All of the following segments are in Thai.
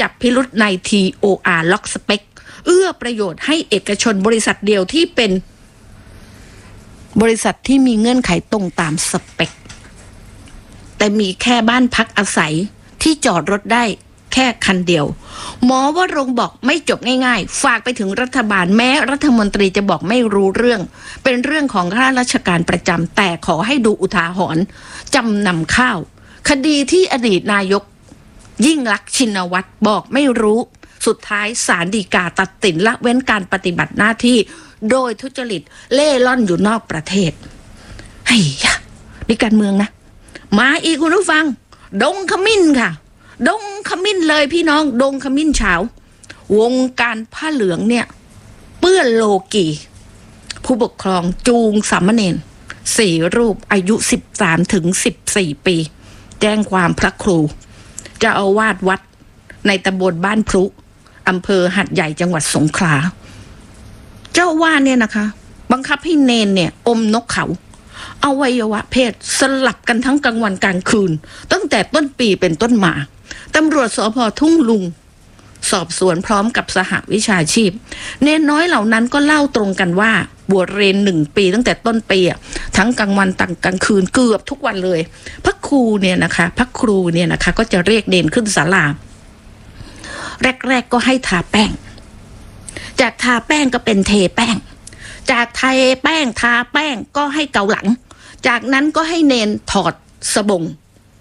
จับพิรุธใน TOR ล็อกสเปคเอื้อประโยชน์ให้เอกชนบริษัทเดียวที่เป็นบริษัทที่มีเงื่อนไขตรงตามสเปคแต่มีแค่บ้านพักอาศัยที่จอดรถได้แค่คันเดียวหมอวรงค์บอกไม่จบง่ายๆฝากไปถึงรัฐบาลแม้รัฐมนตรีจะบอกไม่รู้เรื่องเป็นเรื่องของข้าราชการประจำแต่ขอให้ดูอุทาหรณ์จำนำข้าวคดีที่อดีตนายกยิ่งลักษณ์ชินวัตรบอกไม่รู้สุดท้ายศาลฎีกาตัดสินละเว้นการปฏิบัติหน้าที่โดยทุจริตเล่ร่อนอยู่นอกประเทศเฮ้ยนี่การเมืองนะมาอีกคุณผู้ฟังดงขมิ้นค่ะดงขมิ้นเลยพี่น้องดงขมิ้นเฉาวงการผ้าเหลืองเนี่ยเปื้อนโลกีผู้ปกครองจูงสามเณร4 รูปอายุ13 ถึง 14 ปีแจ้งความพระครูเจ้าอาวาสวัดในตำบลบ้านพรุอำเภอหัดใหญ่จังหวัดสงขลาเจ้าว่าเนี่ยนะคะบังคับให้เนนเนี่ยอมนกเขาอวัยวะเพศสลับกันทั้งกลางวันกลางคืนตั้งแต่ต้นปีเป็นต้นมาตำรวจสภ.ทุ่งลุงสอบสวนพร้อมกับสหวิชาชีพเนนน้อยเหล่านั้นก็เล่าตรงกันว่าบวชเรียน1 ปีตั้งแต่ต้นปีทั้งกลางวันตั้งกลางคืนเกือบทุกวันเลยพระครูเนี่ยนะคะก็จะเรียกเนนขึ้นศาลาแรกๆก็ให้ทาแป้งจากทาแป้งก็เป็นเทแป้งจากเทแป้งทาแป้งก็ให้เกาหลังจากนั้นก็ให้เนนถอดสบง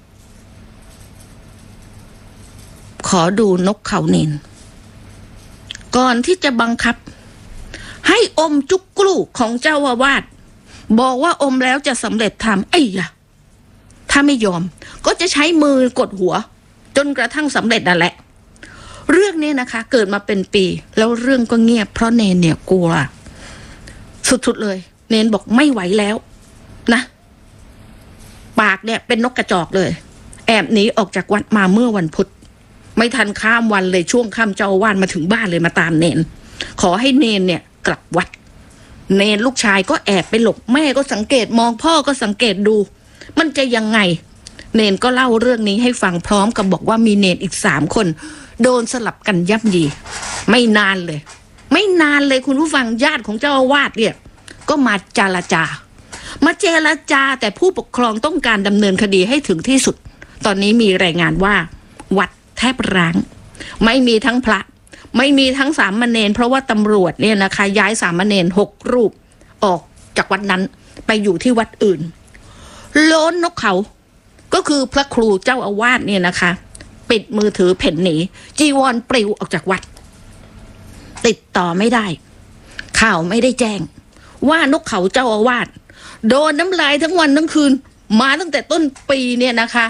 ขอดูนกเขาเนนก่อนที่จะบังคับให้อมจุกกลูของเจ้าอาวาสบอกว่าอมแล้วจะสำเร็จธรรมไอ้ยะถ้าไม่ยอมก็จะใช้มือกดหัวจนกระทั่งสำเร็จนั่นแหละเรื่องนี้นะคะเกิดมาเป็นปีแล้วเรื่องก็เงียบเพราะเนนเนี่ยกลัวสุดๆเลยเนนบอกไม่ไหวแล้วนะปากเนี่ยเป็นนกกระจอกเลยแอบหนีออกจากวัดมาเมื่อวันพุธไม่ทันข้ามวันเลยช่วงค่ำเจ้าอาวาสมาถึงบ้านเลยมาตามเนนขอให้เนนเนี่ยกลับวัดเนนลูกชายก็แอบไปหลบแม่ก็สังเกตมองพ่อก็สังเกตดูมันจะยังไงเนนก็เล่าเรื่องนี้ให้ฟังพร้อมกับบอกว่ามีเนนอีก3 คนโดนสลับกันยับยีไม่นานเลยคุณผู้ฟังญาติของเจ้าอาวาสเนี่ยก็มาเจรจาแต่ผู้ปกครองต้องการดำเนินคดีให้ถึงที่สุดตอนนี้มีรายงานว่าวัดแทบร้างไม่มีทั้งพระไม่มีทั้งสามเณรเพราะว่าตำรวจเนี่ยนะคะย้ายสามเณร6 รูปออกจากวัดนั้นไปอยู่ที่วัดอื่นโล้นนกเขาก็คือพระครูเจ้าอาวาสเนี่ยนะคะปิดมือถือเพ่นหนีจีวรปลิวออกจากวัดติดต่อไม่ได้ข่าวไม่ได้แจ้งว่านกเขาเจ้าอาวาสโดนน้ำลายทั้งวันทั้งคืนมาตั้งแต่ต้นปีเนี่ยนะคะ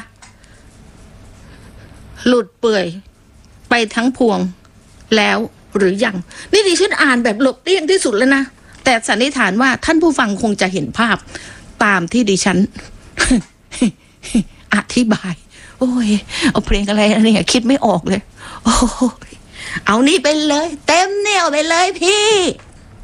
หลุดเปื่อยไปทั้งพวงแล้วหรือยังนี่ดิฉันอ่านแบบหลบเลี่ยงที่สุดแล้วนะแต่สันนิษฐานว่าท่านผู้ฟังคงจะเห็นภาพตามที่ดิฉัน อธิบายโอ้ยเอาเพลงอะไรเนี่ยคิดไม่ออกเลยโอ้ยเอานี่ไปเลยเต็มแนวไปเลยพี่